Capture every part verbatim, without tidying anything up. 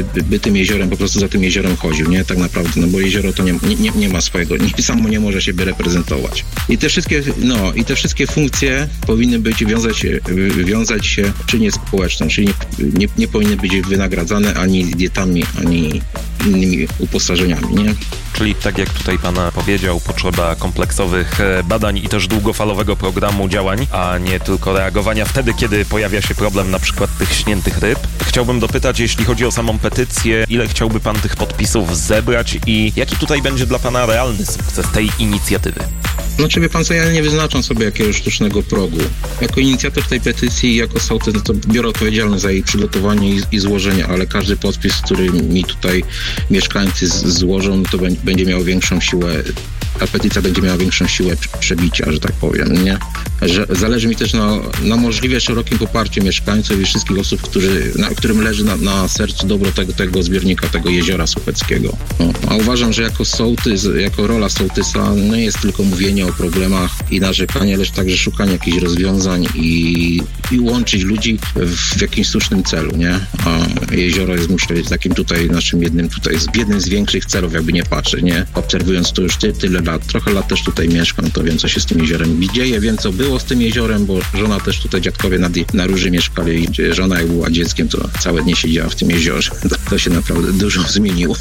by, by tym jeziorem, po prostu za tym jeziorem chodził, nie? Tak naprawdę, no bo jezioro to nie, nie, nie ma swojego, nie, samo nie może siebie reprezentować. I te wszystkie, no, i te wszystkie funkcje powinny być, wiązać się, wiązać się czynnie społeczną, czyli nie, nie, nie powinny być wynagradzane ani dietami, ani innymi uposażeniami, nie? Czyli tak jak tutaj pan powiedział, potrzeba kompleksowych badań i też długofalowego programu działań, a nie tylko reagowania wtedy, kiedy pojawia się problem na przykład tych śniętych ryb. Chciałbym dopytać, jeśli chodzi o samą petycję, ile chciałby pan tych podpisów zebrać i jaki tutaj będzie dla pana realny sukces tej inicjatywy? Znaczy, wie pan co, ja nie wyznaczam sobie jakiegoś sztucznego progu. Jako inicjator tej petycji, jako sołtys, no to biorę odpowiedzialność za jej przygotowanie i, i złożenie, ale każdy podpis, który mi tutaj mieszkańcy z, złożą, to będzie, będzie miał większą siłę, ta petycja będzie miała większą siłę przebicia, że tak powiem, nie? Że zależy mi też na, na możliwie szerokim poparciu mieszkańców i wszystkich osób, którzy, na, którym leży na, na sercu dobro tego, tego zbiornika, tego jeziora słupeckiego. No, a uważam, że jako sołtys, jako rola sołtysa nie no jest tylko mówienie o problemach i narzekanie, lecz także szukanie jakichś rozwiązań i, i łączyć ludzi w, w jakimś słusznym celu, nie? A jezioro jest, myślę, takim tutaj naszym jednym, tutaj jest jednym z większych celów, jakby nie patrzeć, nie? Obserwując to już ty, tyle lat, trochę lat też tutaj mieszkam, to wiem, co się z tym jeziorem dzieje, wiem, co było z tym jeziorem, bo żona też tutaj, dziadkowie na, na Róży mieszkali i żona jak była dzieckiem, to całe dnie siedziała w tym jeziorze. To się naprawdę dużo zmieniło.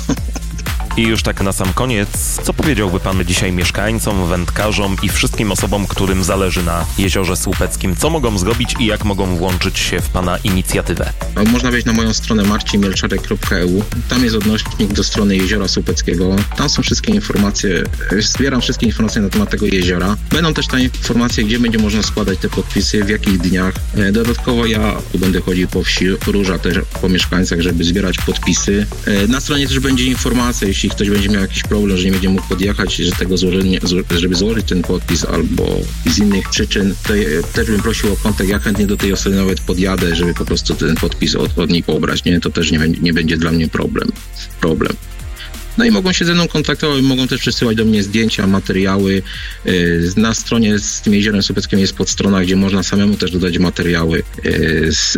I już tak na sam koniec, co powiedziałby pan dzisiaj mieszkańcom, wędkarzom i wszystkim osobom, którym zależy na Jeziorze Słupeckim? Co mogą zrobić i jak mogą włączyć się w pana inicjatywę? Można wejść na moją stronę marcin mielczarek kropka e u. Tam jest odnośnik do strony Jeziora Słupeckiego. Tam są wszystkie informacje, zbieram wszystkie informacje na temat tego jeziora. Będą też te informacje, gdzie będzie można składać te podpisy, w jakich dniach. Dodatkowo ja tu będę chodził po wsi, Róża też po mieszkańcach, żeby zbierać podpisy. Na stronie też będzie informacja, jeśli ktoś będzie miał jakiś problem, że nie będzie mógł podjechać, że tego złożenie, żeby złożyć ten podpis albo z innych przyczyn, to też bym prosił o kontakt. Ja chętnie do tej osoby nawet podjadę, żeby po prostu ten podpis od, od niej pobrać. Nie? To też nie, nie będzie dla mnie problem. problem. No i mogą się ze mną kontaktować, mogą też przesyłać do mnie zdjęcia, materiały. Na stronie z tym Jeziorem Słupeckim jest podstrona, gdzie można samemu też dodać materiały z,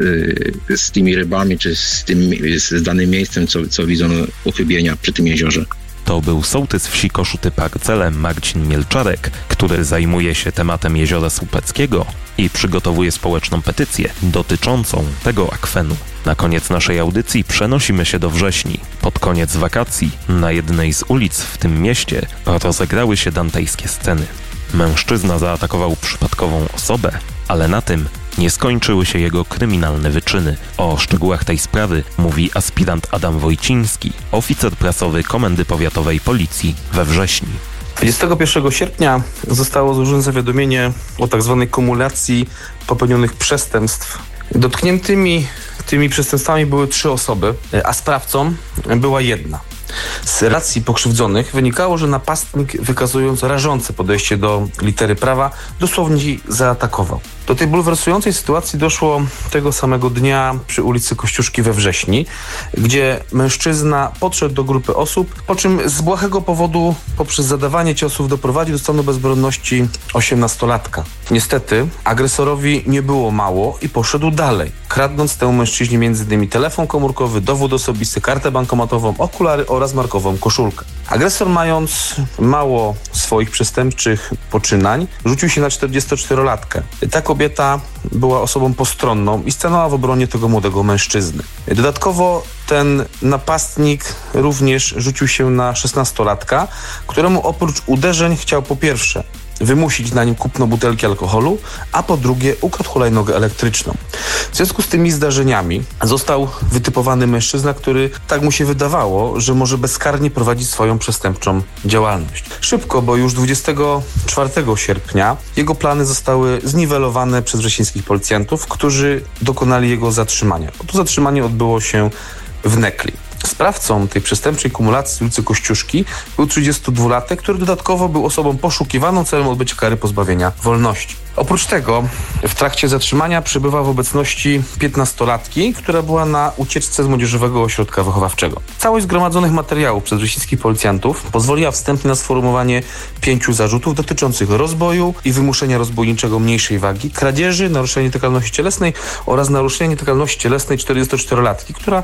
z tymi rybami, czy z, tym, z danym miejscem, co, co widzą uchybienia przy tym jeziorze. To był sołtys wsi Koszuty Parcele Marcin Mielczarek, który zajmuje się tematem Jeziora Słupeckiego i przygotowuje społeczną petycję dotyczącą tego akwenu. Na koniec naszej audycji przenosimy się do Wrześni. Pod koniec wakacji na jednej z ulic w tym mieście rozegrały się dantejskie sceny. Mężczyzna zaatakował przypadkową osobę, ale na tym nie skończyły się jego kryminalne wyczyny. O szczegółach tej sprawy mówi aspirant Adam Wojciński, oficer prasowy Komendy Powiatowej Policji we Wrześni. dwudziestego pierwszego sierpnia zostało złożone zawiadomienie o tzw. kumulacji popełnionych przestępstw. Dotkniętymi tymi przestępstwami były trzy osoby, a sprawcą była jedna. Z relacji pokrzywdzonych wynikało, że napastnik, wykazując rażące podejście do litery prawa, dosłownie zaatakował. Do tej bulwersującej sytuacji doszło tego samego dnia przy ulicy Kościuszki we Wrześni, gdzie mężczyzna podszedł do grupy osób, po czym z błahego powodu poprzez zadawanie ciosów doprowadził do stanu bezbronności osiemnastolatka. Niestety agresorowi nie było mało i poszedł dalej, kradnąc temu mężczyźnie między innymi telefon komórkowy, dowód osobisty, kartę bankomatową, okulary oraz markową koszulkę. Agresor, mając mało swoich przestępczych poczynań, rzucił się na czterdziestoczterolatkę. Ta kobieta była osobą postronną i stanęła w obronie tego młodego mężczyzny. Dodatkowo ten napastnik również rzucił się na szesnastolatka, któremu oprócz uderzeń chciał po pierwsze wymusić na nim kupno butelki alkoholu, a po drugie ukradł hulajnogę elektryczną. W związku z tymi zdarzeniami został wytypowany mężczyzna, który, tak mu się wydawało, że może bezkarnie prowadzić swoją przestępczą działalność. Szybko, bo już dwudziestego czwartego sierpnia jego plany zostały zniwelowane przez wrzesińskich policjantów, którzy dokonali jego zatrzymania. To zatrzymanie odbyło się w Nekli. Sprawcą tej przestępczej kumulacji z ulicy Kościuszki był trzydziestodwulatek, który dodatkowo był osobą poszukiwaną celem odbycia kary pozbawienia wolności. Oprócz tego w trakcie zatrzymania przebywa w obecności piętnastolatki, która była na ucieczce z młodzieżowego ośrodka wychowawczego. Całość zgromadzonych materiałów przez wrzesińskich policjantów pozwoliła wstępnie na sformułowanie pięciu zarzutów dotyczących rozboju i wymuszenia rozbójniczego mniejszej wagi, kradzieży, naruszenia nietykalności cielesnej oraz naruszenia nietykalności cielesnej czterdziestoczterolatki, która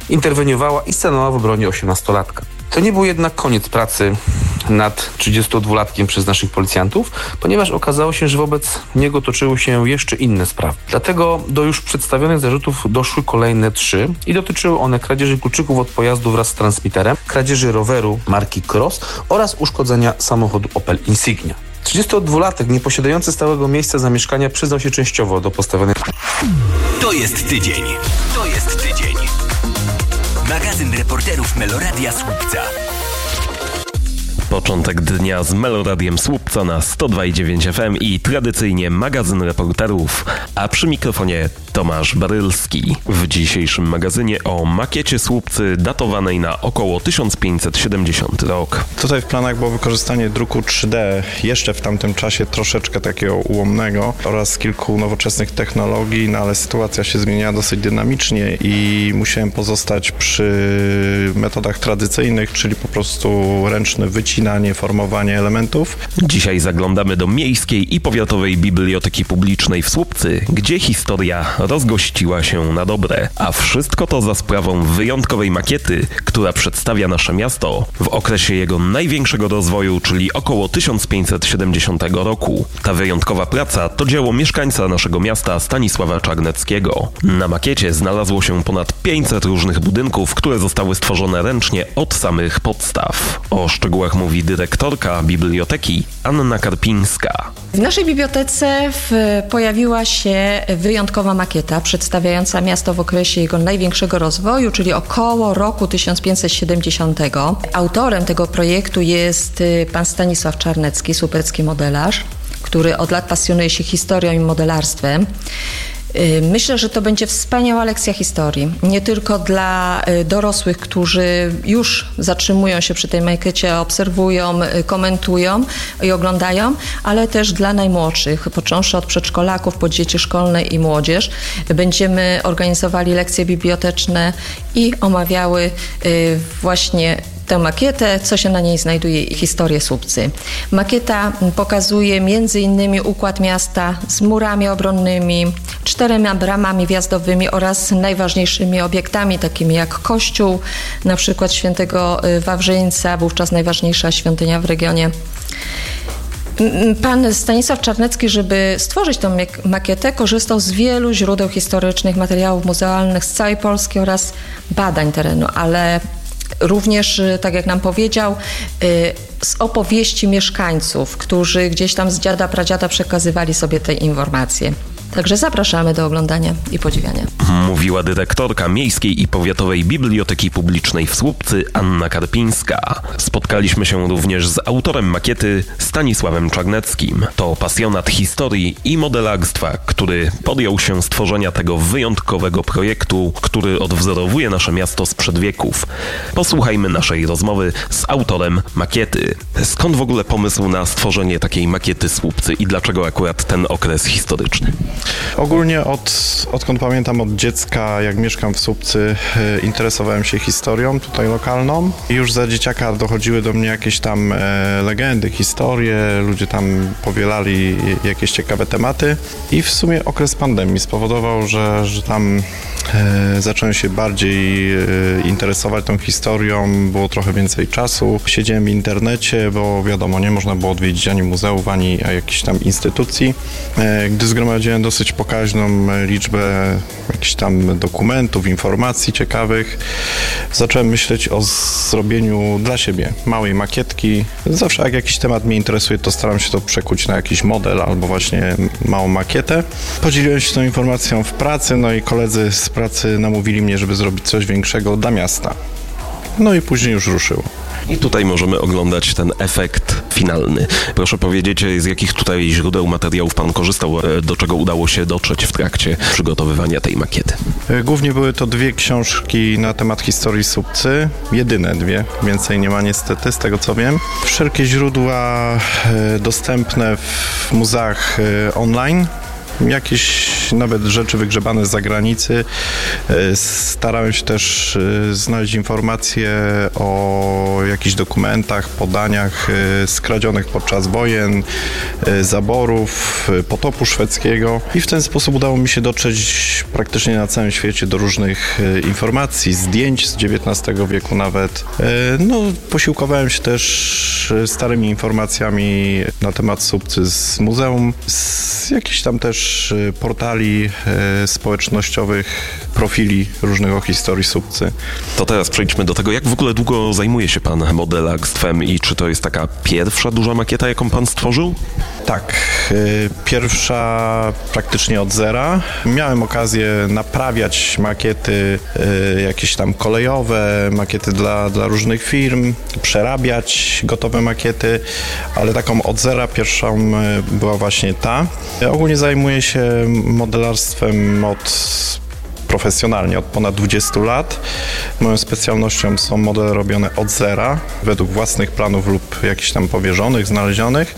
interweniowała i stanęła w obronie osiemnastolatka. To nie był jednak koniec pracy nad trzydziestodwulatkiem przez naszych policjantów, ponieważ okazało się, że wobec niego toczyły się jeszcze inne sprawy. Dlatego do już przedstawionych zarzutów doszły kolejne trzy i dotyczyły one kradzieży kluczyków od pojazdu wraz z transmiterem, kradzieży roweru marki Cross oraz uszkodzenia samochodu Opel Insignia. trzydziestodwulatek nieposiadający stałego miejsca zamieszkania przyznał się częściowo do postawionych... To jest tydzień. To jest tydzień. Magazyn reporterów Meloradia Słupca. Początek dnia z Meloradiem Słupca na sto dwa i dziewięć F M i tradycyjnie magazyn reporterów, a przy mikrofonie Tomasz Barylski. W dzisiejszym magazynie o makiecie Słupcy datowanej na około tysiąc pięćset siedemdziesiąty rok. Tutaj w planach było wykorzystanie druku trzy D, jeszcze w tamtym czasie troszeczkę takiego ułomnego oraz kilku nowoczesnych technologii, no ale sytuacja się zmieniała dosyć dynamicznie i musiałem pozostać przy metodach tradycyjnych, czyli po prostu ręczne wycinanie, formowanie elementów. Dzisiaj zaglądamy do Miejskiej i Powiatowej Biblioteki Publicznej w Słupcy, gdzie historia rozgościła się na dobre, a wszystko to za sprawą wyjątkowej makiety, która przedstawia nasze miasto w okresie jego największego rozwoju, czyli około tysiąc pięćset siedemdziesiątego roku. Ta wyjątkowa praca to dzieło mieszkańca naszego miasta Stanisława Czarneckiego. Na makiecie znalazło się ponad pięćset różnych budynków, które zostały stworzone ręcznie od samych podstaw. O szczegółach mówi dyrektorka biblioteki Anna Karpińska. W naszej bibliotece w, pojawiła się wyjątkowa makieta przedstawiająca miasto w okresie jego największego rozwoju, czyli około roku tysiąc pięćset siedemdziesiątego. Autorem tego projektu jest pan Stanisław Czarnecki, słupecki modelarz, który od lat pasjonuje się historią i modelarstwem. Myślę, że to będzie wspaniała lekcja historii, nie tylko dla dorosłych, którzy już zatrzymują się przy tej makiecie, obserwują, komentują i oglądają, ale też dla najmłodszych, począwszy od przedszkolaków po dzieci szkolne i młodzież. Będziemy organizowali lekcje biblioteczne i omawiały właśnie tę makietę, co się na niej znajduje i historię Słupcy. Makieta pokazuje między innymi układ miasta z murami obronnymi, czterema bramami wjazdowymi oraz najważniejszymi obiektami, takimi jak kościół, na przykład świętego Wawrzyńca, wówczas najważniejsza świątynia w regionie. Pan Stanisław Czarnecki, żeby stworzyć tę makietę, korzystał z wielu źródeł historycznych, materiałów muzealnych z całej Polski oraz badań terenu, ale również, tak jak nam powiedział, z opowieści mieszkańców, którzy gdzieś tam z dziada, pradziada przekazywali sobie te informacje. Także zapraszamy do oglądania i podziwiania. Mówiła dyrektorka Miejskiej i Powiatowej Biblioteki Publicznej w Słupcy Anna Karpińska. Spotkaliśmy się również z autorem makiety Stanisławem Czarneckim. To pasjonat historii i modelarstwa, który podjął się stworzenia tego wyjątkowego projektu, który odwzorowuje nasze miasto sprzed wieków. Posłuchajmy naszej rozmowy z autorem makiety. Skąd w ogóle pomysł na stworzenie takiej makiety Słupcy i dlaczego akurat ten okres historyczny? Ogólnie od, odkąd pamiętam od dziecka, jak mieszkam w Słupcy, interesowałem się historią tutaj lokalną i już za dzieciaka dochodziły do mnie jakieś tam e, legendy, historie, ludzie tam powielali jakieś ciekawe tematy i w sumie okres pandemii spowodował, że, że tam e, zacząłem się bardziej e, interesować tą historią, było trochę więcej czasu, siedziałem w internecie, bo wiadomo, nie można było odwiedzić ani muzeów, ani jakichś tam instytucji. E, gdy zgromadziłem dosyć pokaźną liczbę jakichś tam dokumentów, informacji ciekawych, zacząłem myśleć o zrobieniu dla siebie małej makietki. Zawsze jak jakiś temat mnie interesuje, to staram się to przekuć na jakiś model albo właśnie małą makietę. Podzieliłem się tą informacją w pracy, no i koledzy z pracy namówili mnie, żeby zrobić coś większego dla miasta. No i później już ruszyło. I tutaj możemy oglądać ten efekt finalny. Proszę powiedzieć, z jakich tutaj źródeł materiałów pan korzystał, do czego udało się dotrzeć w trakcie przygotowywania tej makiety? Głównie były to dwie książki na temat historii Słupcy, jedyne dwie, więcej nie ma niestety, z tego co wiem. Wszelkie źródła dostępne w muzeach online, jakieś nawet rzeczy wygrzebane z zagranicy. Starałem się też znaleźć informacje o jakichś dokumentach, podaniach skradzionych podczas wojen, zaborów, potopu szwedzkiego i w ten sposób udało mi się dotrzeć praktycznie na całym świecie do różnych informacji, zdjęć z dziewiętnastego wieku nawet. No, posiłkowałem się też starymi informacjami na temat Słupcy z muzeum, z jakichś tam też portali społecznościowych, profili różnych o historii Słupcy. To teraz przejdźmy do tego, jak w ogóle długo zajmuje się pan modelarstwem i czy to jest taka pierwsza duża makieta, jaką pan stworzył? Tak, pierwsza praktycznie od zera. Miałem okazję naprawiać makiety jakieś tam kolejowe, makiety dla, dla różnych firm, przerabiać gotowe makiety, ale taką od zera pierwszą była właśnie ta. Ogólnie zajmuję się modelarstwem od profesjonalnie od ponad dwudziestu lat. Moją specjalnością są modele robione od zera, według własnych planów lub jakichś tam powierzonych, znalezionych,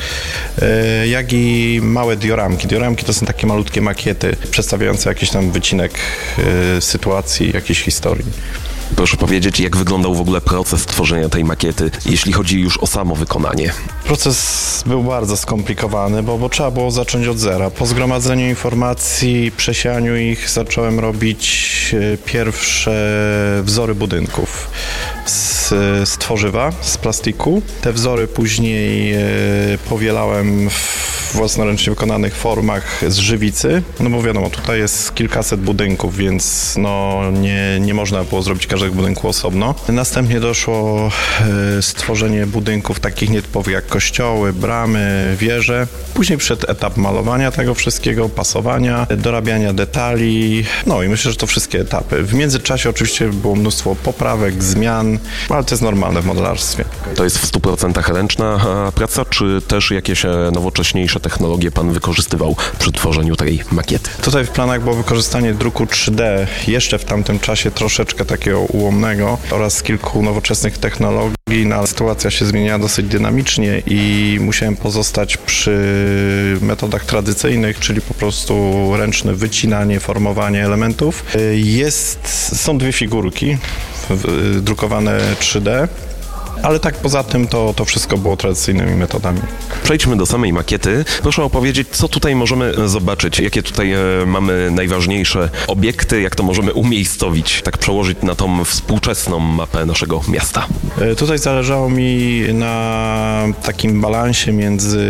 jak i małe dioramki. Dioramki to są takie malutkie makiety przedstawiające jakiś tam wycinek sytuacji, jakiejś historii. Proszę powiedzieć, jak wyglądał w ogóle proces tworzenia tej makiety, jeśli chodzi już o samo wykonanie? Proces był bardzo skomplikowany, bo, bo trzeba było zacząć od zera. Po zgromadzeniu informacji, przesianiu ich zacząłem robić pierwsze wzory budynków z, z tworzywa, z plastiku. Te wzory później powielałem w własnoręcznie wykonanych formach z żywicy, no bo wiadomo, tutaj jest kilkaset budynków, więc no nie, nie można było zrobić każdego budynku osobno. Następnie doszło e, stworzenie budynków takich nietypowych jak kościoły, bramy, wieże. Później przyszedł etap malowania tego wszystkiego, pasowania, dorabiania detali, no i myślę, że to wszystkie etapy. W międzyczasie oczywiście było mnóstwo poprawek, zmian, ale to jest normalne w modelarstwie. To jest w stu procentach ręczna praca, czy też jakieś nowocześniejsze technologie pan wykorzystywał przy tworzeniu tej makiety? Tutaj w planach było wykorzystanie druku trzy D, jeszcze w tamtym czasie troszeczkę takiego ułomnego oraz kilku nowoczesnych technologii, no ale sytuacja się zmieniała dosyć dynamicznie i musiałem pozostać przy metodach tradycyjnych, czyli po prostu ręczne wycinanie, formowanie elementów. Jest, są dwie figurki drukowane trzy D. Ale tak poza tym to, to wszystko było tradycyjnymi metodami. Przejdźmy do samej makiety. Proszę opowiedzieć, co tutaj możemy zobaczyć, jakie tutaj e, mamy najważniejsze obiekty, jak to możemy umiejscowić, tak przełożyć na tą współczesną mapę naszego miasta. E, tutaj zależało mi na takim balansie między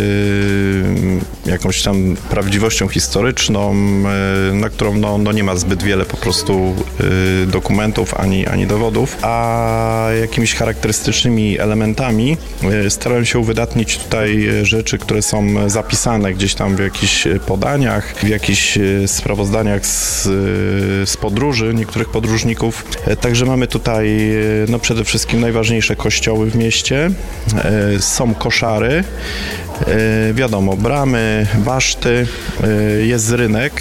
jakąś tam prawdziwością historyczną, e, na którą no, no nie ma zbyt wiele po prostu e, dokumentów ani, ani dowodów, a jakimiś charakterystycznymi elementami. Starałem się uwydatnić tutaj rzeczy, które są zapisane gdzieś tam w jakichś podaniach, w jakichś sprawozdaniach z, z podróży niektórych podróżników. Także mamy tutaj no przede wszystkim najważniejsze kościoły w mieście. Są koszary, wiadomo, bramy, baszty, jest rynek.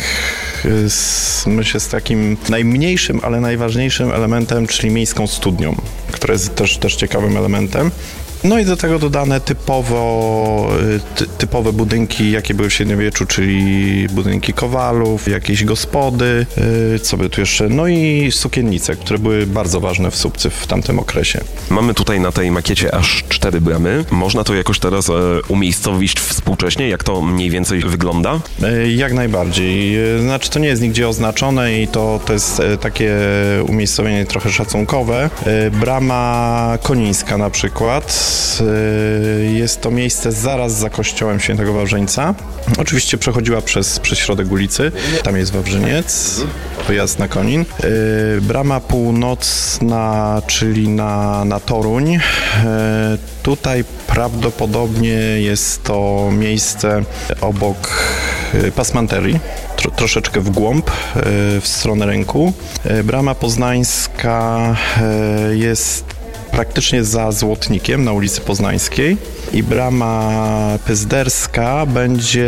Z, myślę, z takim najmniejszym, ale najważniejszym elementem, czyli miejską studnią, która jest też, też ciekawym elementem. No i do tego dodane typowo, ty, typowe budynki, jakie były w średniowieczu, czyli budynki kowalów, jakieś gospody, yy, co by tu jeszcze, no i sukiennice, które były bardzo ważne w Słupcy w tamtym okresie. Mamy tutaj na tej makiecie aż cztery bramy. Można to jakoś teraz e, umiejscowić współcześnie, jak to mniej więcej wygląda? Yy, jak najbardziej. Znaczy to nie jest nigdzie oznaczone i to, to jest takie umiejscowienie trochę szacunkowe. Yy, brama Konińska na przykład. Jest to miejsce zaraz za kościołem Świętego Wawrzyńca. Oczywiście przechodziła przez, przez środek ulicy. Tam jest Wawrzyniec, wyjazd na Konin. Brama północna, czyli na, na Toruń. Tutaj prawdopodobnie jest to miejsce obok pasmanterii, tro, troszeczkę w głąb, w stronę rynku. Brama poznańska jest praktycznie za Złotnikiem na ulicy Poznańskiej i brama Pyzderska będzie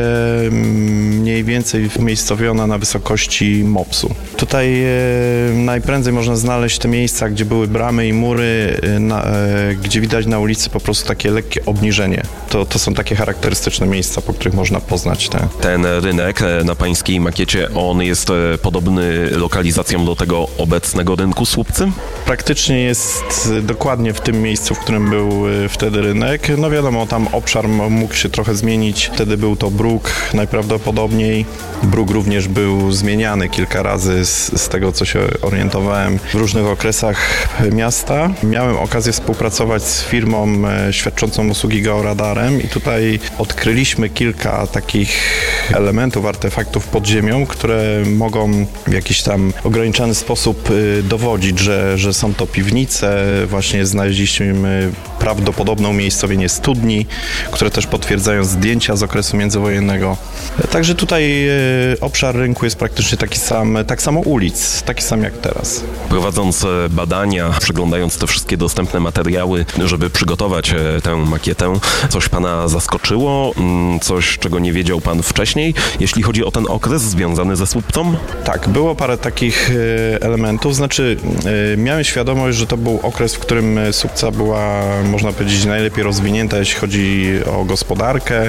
mniej więcej umiejscowiona na wysokości mopsu. Tutaj e, najprędzej można znaleźć te miejsca, gdzie były bramy i mury, e, na, e, gdzie widać na ulicy po prostu takie lekkie obniżenie. To, to są takie charakterystyczne miejsca, po których można poznać te. Ten rynek na pańskiej makiecie, on jest e, podobny lokalizacją do tego obecnego rynku Słupcy? Praktycznie jest dokładnie w tym miejscu, w którym był wtedy rynek. No wiadomo, tam obszar mógł się trochę zmienić. Wtedy był to bruk najprawdopodobniej. Bruk również był zmieniany kilka razy z, z tego, co się orientowałem w różnych okresach miasta. Miałem okazję współpracować z firmą świadczącą usługi georadarem i tutaj odkryliśmy kilka takich elementów, artefaktów pod ziemią, które mogą w jakiś tam ograniczony sposób dowodzić, że, że są to piwnice. Właśnie znaleźliśmy prawdopodobne umiejscowienie studni, które też potwierdzają zdjęcia z okresu międzywojennego. Także tutaj obszar rynku jest praktycznie taki sam, tak samo ulic, taki sam jak teraz. Prowadząc badania, przeglądając te wszystkie dostępne materiały, żeby przygotować tę makietę, coś pana zaskoczyło? Coś, czego nie wiedział pan wcześniej, jeśli chodzi o ten okres związany ze Słupcą? Tak, było parę takich elementów, znaczy miałem świadomość, że to był okres, w którym Słupca była, można powiedzieć, najlepiej rozwinięta, jeśli chodzi o gospodarkę,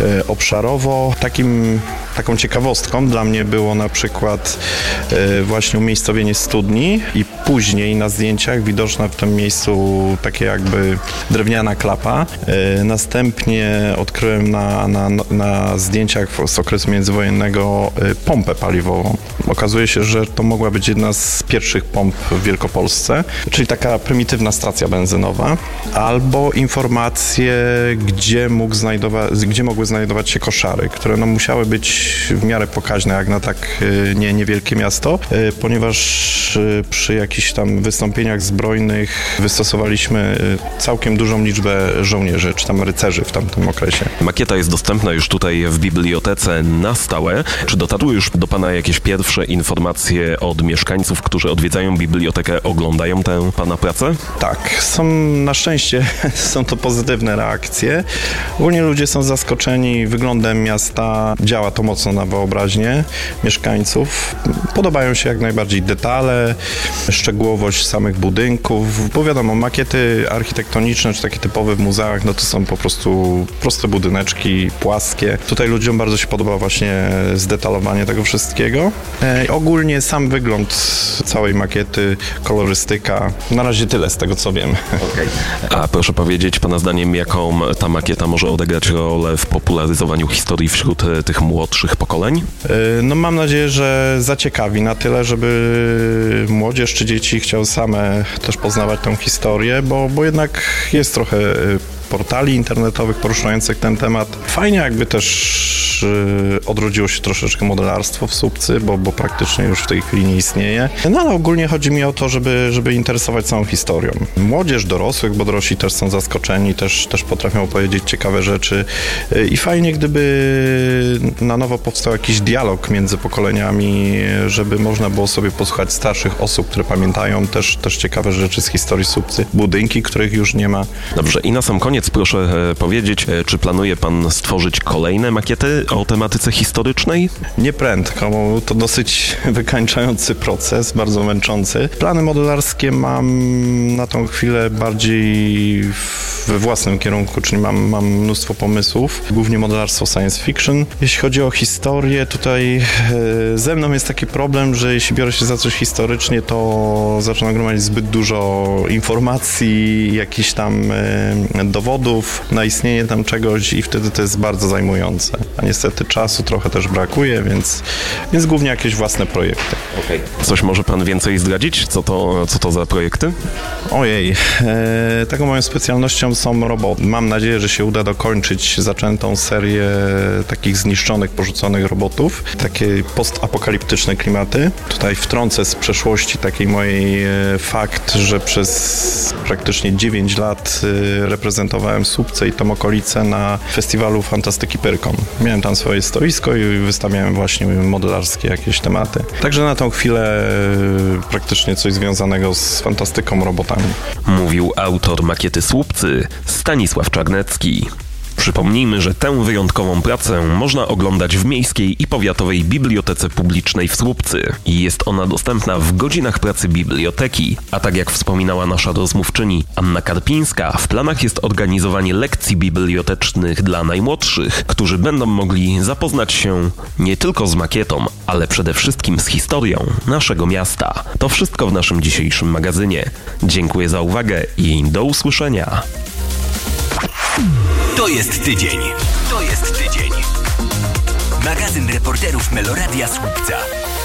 obszarowo. Takim, taką ciekawostką dla mnie było na przykład właśnie umiejscowienie studni i później na zdjęciach widoczna w tym miejscu takie jakby drewniana klapa. Następnie odkryłem na, na, na zdjęciach z okresu międzywojennego pompę paliwową. Okazuje się, że to mogła być jedna z pierwszych pomp w Wielkopolsce, czyli taka prymitywna stacja benzynowa, albo informacje, gdzie, mógł znajdować, gdzie mogły znajdować się koszary, które no musiały być w miarę pokaźne, jak na tak nie, niewielkie miasto, ponieważ przy jakichś tam wystąpieniach zbrojnych wystosowaliśmy całkiem dużą liczbę żołnierzy, czy tam rycerzy w tamtym okresie. Makieta jest dostępna już tutaj w bibliotece na stałe. Czy dotarły już do pana jakieś pierwsze informacje od mieszkańców, którzy odwiedzają bibliotekę, oglądają tę pana pracę? Tak, są na szczęście są to pozytywne reakcje. Ogólnie ludzie są zaskoczeni wyglądem miasta. Działa to mocno na wyobraźnię mieszkańców. Podobają się jak najbardziej detale, szczegółowość samych budynków, bo wiadomo, makiety architektoniczne, czy takie typowe w muzeach, no to są po prostu proste budyneczki, płaskie. Tutaj ludziom bardzo się podoba właśnie zdetalowanie tego wszystkiego. E, ogólnie sam wygląd całej makiety, kolorystyka, na razie tyle z tego, co wiem. Okay. A proszę powiedzieć, pana zdaniem, jaką ta makieta może odegrać rolę w popularyzowaniu historii wśród tych młodszych pokoleń? E, no mam nadzieję, że zaciekawi na tyle, żeby młodzież czy dzieci chciały same też poznawać tę historię, bo, bo jednak jest trochę portali internetowych poruszających ten temat. Fajnie jakby też yy, odrodziło się troszeczkę modelarstwo w Słupcy, bo, bo praktycznie już w tej chwili nie istnieje. No ale ogólnie chodzi mi o to, żeby, żeby interesować całą historią. Młodzież, dorosłych, bo dorośli też są zaskoczeni, też, też potrafią opowiedzieć ciekawe rzeczy yy, i fajnie, gdyby na nowo powstał jakiś dialog między pokoleniami, żeby można było sobie posłuchać starszych osób, które pamiętają też, też ciekawe rzeczy z historii Słupcy, budynki, których już nie ma. Dobrze, i na sam koniec proszę powiedzieć, czy planuje pan stworzyć kolejne makiety o tematyce historycznej? Nie prędko, bo to dosyć wykańczający proces, bardzo męczący. Plany modelarskie mam na tą chwilę bardziej we własnym kierunku, czyli mam, mam mnóstwo pomysłów, głównie modelarstwo science fiction. Jeśli chodzi o historię, tutaj e, ze mną jest taki problem, że jeśli biorę się za coś historycznie, to zaczynam gromadzić zbyt dużo informacji, jakichś tam e, dowodów na istnienie tam czegoś i wtedy to jest bardzo zajmujące. A niestety czasu trochę też brakuje, więc, więc głównie jakieś własne projekty. Okay. Coś może pan więcej zdradzić? Co to, co to za projekty? Ojej, e, taką moją specjalnością są roboty. Mam nadzieję, że się uda dokończyć zaczętą serię takich zniszczonych, porzuconych robotów. Takie postapokaliptyczne klimaty. Tutaj wtrącę z przeszłości takiej mojej fakt, że przez praktycznie dziewięć lat reprezentowałem Słupce i tą okolicę na festiwalu Fantastyki Pyrkon. Miałem tam swoje stoisko i wystawiałem właśnie modelarskie jakieś tematy. Także na tą chwilę praktycznie coś związanego z fantastyką, robotami. Mówił autor makiety Słupcy Stanisław Czarnecki. Przypomnijmy, że tę wyjątkową pracę można oglądać w Miejskiej i Powiatowej Bibliotece Publicznej w Słupcy i jest ona dostępna w godzinach pracy biblioteki. A tak jak wspominała nasza rozmówczyni Anna Karpińska, w planach jest organizowanie lekcji bibliotecznych dla najmłodszych, którzy będą mogli zapoznać się nie tylko z makietą, ale przede wszystkim z historią naszego miasta. To wszystko w naszym dzisiejszym magazynie. Dziękuję za uwagę i do usłyszenia. To jest tydzień. To jest tydzień. Magazyn reporterów Meloradia Słupca.